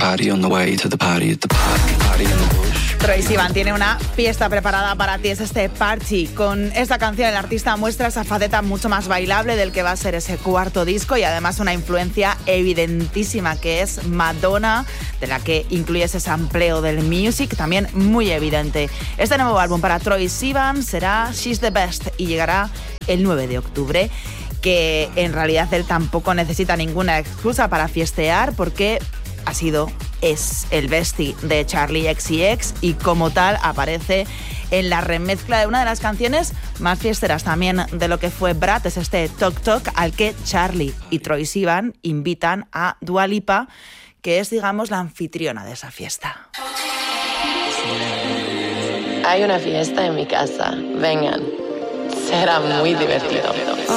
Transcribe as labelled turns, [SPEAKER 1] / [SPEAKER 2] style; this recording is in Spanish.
[SPEAKER 1] party on the way to the party at the party in the bush.
[SPEAKER 2] Troye Sivan tiene una fiesta preparada para ti, es este Party. Con esta canción el artista muestra esa faceta mucho más bailable del que va a ser ese cuarto disco y además una influencia evidentísima que es Madonna, de la que incluye ese sampleo del music, también muy evidente. Este nuevo álbum para Troye Sivan será She's the Best y llegará el 9 de octubre, que en realidad él tampoco necesita ninguna excusa para fiestear porque es el bestie de Charli XCX y como tal aparece en la remezcla de una de las canciones más fiesteras también de lo que fue Brat, es este Tok Tok al que Charli y Troye Sivan invitan a Dua Lipa, que es, digamos, la anfitriona de esa fiesta.
[SPEAKER 3] Hay una fiesta en mi casa, vengan, será muy divertido.